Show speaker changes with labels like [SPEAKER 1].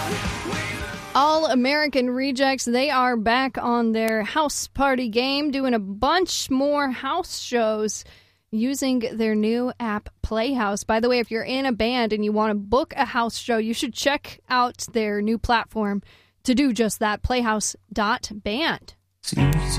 [SPEAKER 1] All American Rejects, they are back on their house party game, doing a bunch more house shows using their new app, Playhouse. By the way, if you're in a band and you want to book a house show, you should check out their new platform to do just that, playhouse.band.
[SPEAKER 2] See